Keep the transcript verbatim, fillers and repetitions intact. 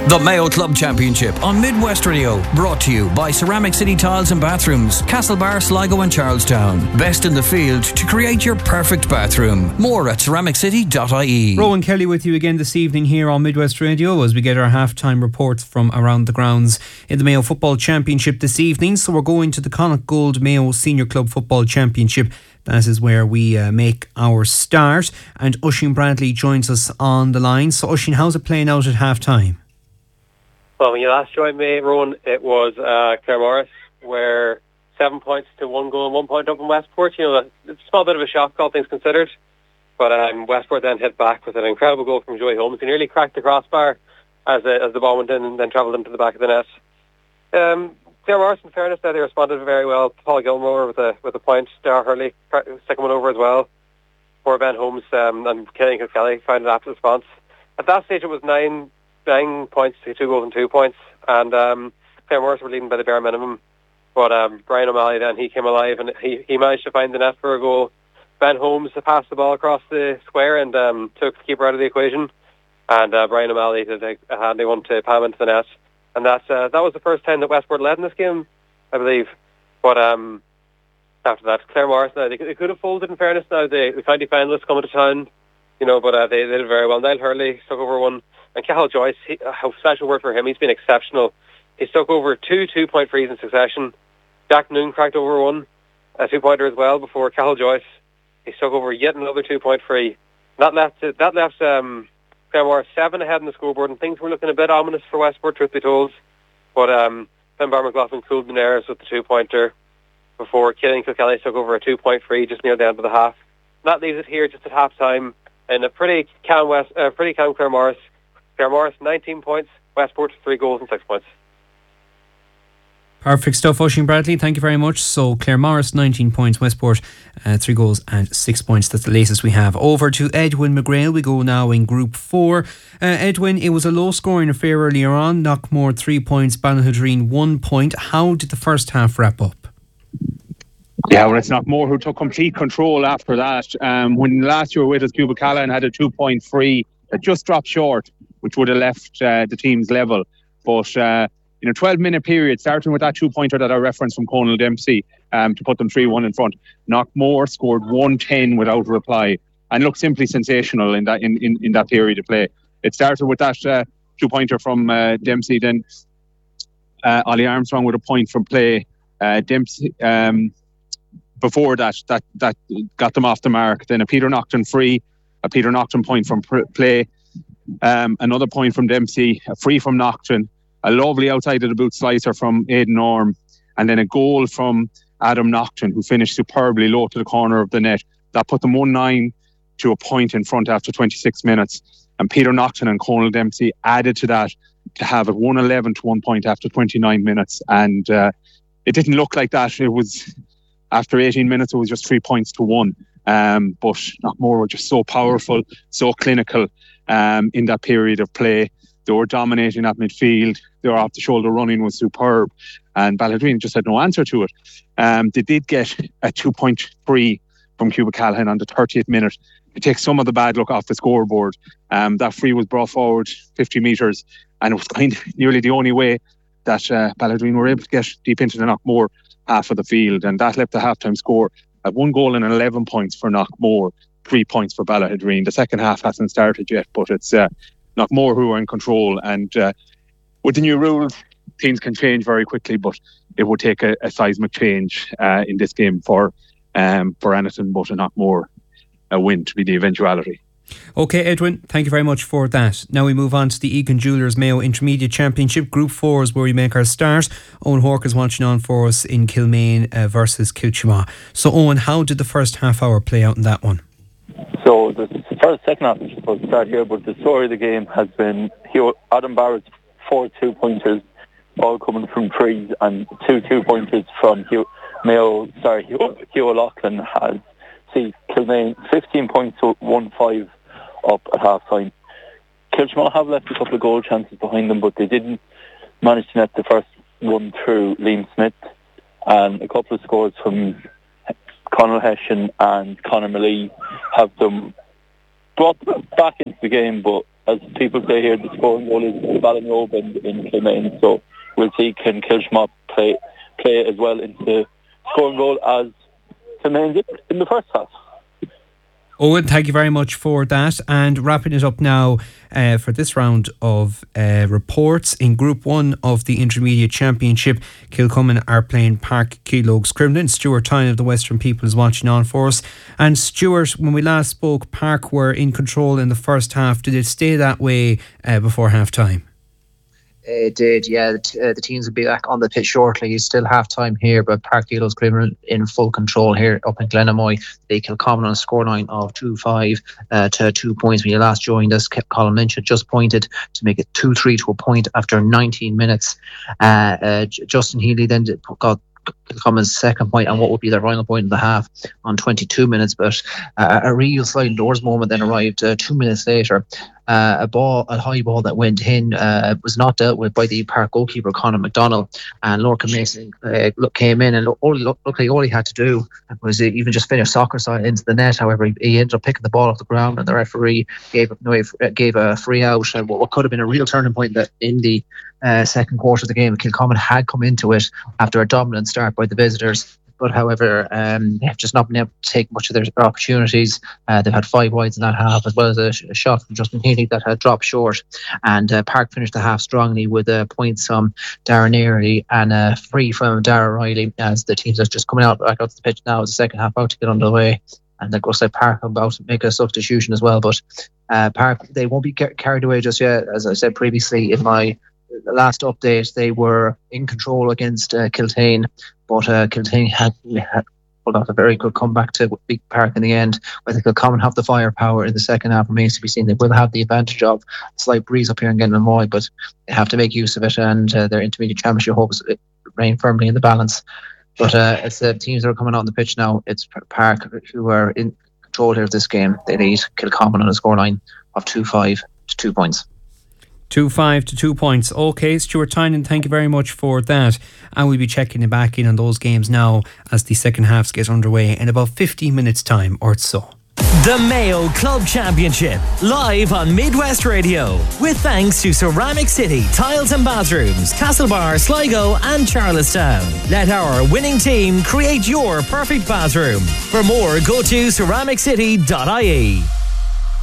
The Mayo Club Championship on Midwest Radio, brought to you by Ceramic City Tiles and Bathrooms, Castlebar, Sligo and Charlestown. Best in the field to create your perfect bathroom. More at ceramic city dot I E. Rowan Kelly with you again this evening here on Midwest Radio as we get our half-time reports from around the grounds in the Mayo Football Championship this evening. So we're going to the Connacht Gold Mayo Senior Club Football Championship. That is where we uh, make our start. And Oisín Bradley joins us on the line. So Oisín, how's it playing out at half-time? Well, when you last joined me, Rowan, it was uh, Claremorris, where seven points to one goal and one point up in Westport. You know, it's a small bit of a shock, all things considered. But um, Westport then hit back with an incredible goal from Joey Holmes. He nearly cracked the crossbar as, uh, as the ball went in and then travelled into the back of the net. Um, Claremorris, in fairness, they responded very well. Paul Gilmore with a with a point. Dar Hurley, second one over as well. Poor Ben Holmes um, and Killian Kilkelly found an apt response. At that stage, it was nine... nine points to two goals and two points, and um, Claremorris were leading by the bare minimum. But um, Brian O'Malley then, he came alive and he, he managed to find the net for a goal. Ben Holmes passed the ball across the square and um, took the keeper out of the equation, and uh, Brian O'Malley did a, a handy one to palm into the net. And that, uh, that was the first time that Westport led in this game, I believe. But um, after that, Claremorris, now, they, they could have folded in fairness now. The, the county finalists coming to town, you know, but uh, they, they did very well. Niall Hurley took over one. And Cathal Joyce, he, a special word for him, he's been exceptional. He stuck over two two-point frees in succession. Jack Noon cracked over one, a two-pointer as well, before Cathal Joyce. He stuck over yet another two-point free. That left that left um, Claremore seven ahead in the scoreboard, and things were looking a bit ominous for Westport, truth be told. But um, Finbar McLaughlin cooled the nerves with the two-pointer before Killian Kilkelly took over a two-point free just near the end of the half. And that leaves it here just at half-time in a pretty calm, West, uh, pretty calm Claremorris. Claremorris, nineteen points. Westport, three goals and six points. Perfect stuff, Oisín Bradley. Thank you very much. So, Claremorris, nineteen points. Westport, uh, three goals and six points. That's the latest we have. Over to Edwin McGrail. We go now in Group four. Uh, Edwin, it was a low-scoring affair earlier on. Knockmore, three points. Ballynhadreen, one point. How did the first half wrap up? Yeah, well, it's Knockmore who took complete control after that. Um, when last year with us, Cuba Callan had a two-point free that just dropped short, which would have left uh, the team's level. But uh, in a twelve-minute period, starting with that two-pointer that I referenced from Conal Dempsey um, to put them three one in front, Knockmore scored one ten without reply and looked simply sensational in that in, in, in that period of play. It started with that uh, two-pointer from uh, Dempsey, then uh, Ollie Armstrong with a point from play. Uh, Dempsey um, before that, that that got them off the mark. Then a Peter Naughton free, a Peter Naughton point from pr- play. Um, another point from Dempsey, a free from Naughton, a lovely outside of the boot slicer from Aidan Orme, and then a goal from Adam Naughton, who finished superbly low to the corner of the net. That put them one nine to a point in front after twenty-six minutes. And Peter Naughton and Conal Dempsey added to that to have it one eleven to one point after twenty-nine minutes. And uh, it didn't look like that. It was, after eighteen minutes, it was just three points to one. Um, but Knockmore were just so powerful, so clinical. Um, in that period of play, they were dominating that midfield. Their off-the-shoulder running was superb, and Ballynhadreen just had no answer to it. Um, they did get a two-point free from Cuba Callan on the thirtieth minute to take some of the bad luck off the scoreboard. Um, that free was brought forward fifty metres, and it was kind of nearly the only way that uh, Ballynhadreen were able to get deep into the Knockmore half of the field, and that left the half-time score at one goal and eleven points for Knockmore. Three points for Ballynhadreen. The second half hasn't started yet, but it's uh, Knockmore who are in control. And uh, with the new rules, things can change very quickly, but it would take a, a seismic change uh, in this game for um, for anything but a Knockmore a win to be the eventuality. OK, Edwin, thank you very much for that. Now we move on to the Egan Jewellers Mayo Intermediate Championship. Group four is where we make our start. Owen Hork is watching on for us in Kilmaine uh, versus Kilchima. So, Owen, how did the first half hour play out in that one? So the first, second half is supposed to start here, but the story of the game has been Hugh, Adam Barrett's four two-pointers, all coming from trees, and two two-pointers from Hugh, Mayo, sorry, Hugh, Hugh O'Loughlin has see Kilmaine fifteen points to one five up at half-time. Kilchima have left a couple of goal chances behind them, but they didn't manage to net the first one through Liam Smith, and a couple of scores from Conor Hessian and Conor Malee have them brought back into the game, but as people say here, the scoring goal is Ballinrobe in, in Kilmaine. So we'll see can Kilshmont play play as well into the scoring goal as Kilmaine did in the first half. Owen, thank you very much for that. And wrapping it up now uh, for this round of uh, reports. In Group one of the Intermediate Championship, Kilcummin are playing Park Keelogues Cremlin. Stuart Tyne of the Western People is watching on for us. And Stuart, when we last spoke, Park were in control in the first half. Did it stay that way uh, before half time? It did, yeah. The, t- uh, the teams will be back on the pitch shortly. It's still half time here, but Park Keelogues Cremlin in full control here up in Glenamoy. They Kilcommon on a scoreline of two five uh, to two points. When you last joined us, Colin Lynch had just pointed to make it two three to a point after nineteen minutes. Uh, uh, Justin Healy then did, got Kilcommon's second point and what would be their final point in the half on twenty-two minutes, but uh, a real sliding doors moment then arrived uh, two minutes later. Uh, a ball, a high ball that went in, uh, was not dealt with by the Park goalkeeper Conor McDonald, and Lorca Mason uh, look, came in and all, luckily all he had to do was even just finish soccer side into the net. However, he, he ended up picking the ball off the ground, and the referee gave no, gave a free out, and what, what could have been a real turning point that in the uh, second quarter of the game. Kilcommon had come into it after a dominant start by the visitors. But however, um, they have just not been able to take much of their opportunities. Uh, they've had five wides in that half, as well as a, sh- a shot from Justin Healy that had dropped short. And uh, Park finished the half strongly with uh, points from Darren Early and a free from Darragh Riley, as the teams are just coming out back out to the pitch now as the second half about to get underway. And of course, like Park about to make a substitution as well. But uh, Park, they won't be car- carried away just yet. As I said previously in my last update, they were in control against uh, Kiltane. But uh, Kiltane had, had pulled off a very good comeback to beat Park in the end. I think Kilcommon have the firepower in the second half, remains to be seen. They will have the advantage of a slight breeze up here in Glenamoy, but they have to make use of it, and uh, their intermediate championship hopes remain firmly in the balance. But uh, it's the teams that are coming out on the pitch now. It's Park who are in control here of this game. They lead Kilcommon on a scoreline of two five to two points. two five to two points. Okay, Stuart Tynan, thank you very much for that. And we'll be checking it back in on those games now as the second halves get underway in about fifteen minutes' time or so. The Mayo Club Championship, live on Midwest Radio, with thanks to Ceramic City Tiles and Bathrooms, Castlebar, Sligo and Charlestown. Let our winning team create your perfect bathroom. For more, go to ceramic city dot I E.